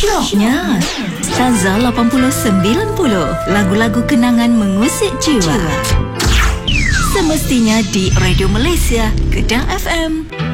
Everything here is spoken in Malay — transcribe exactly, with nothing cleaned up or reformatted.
Syoknya Staza lapan puluh sembilan puluh, lagu-lagu kenangan mengusik jiwa. Semestinya di Radio Malaysia, Kedah F M.